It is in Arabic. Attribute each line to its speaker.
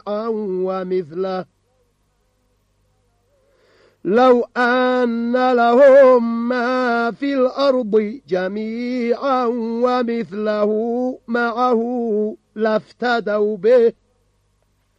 Speaker 1: حقا ومثله لو أن لهم ما في الأرض جميعا ومثله معه لافتدوا به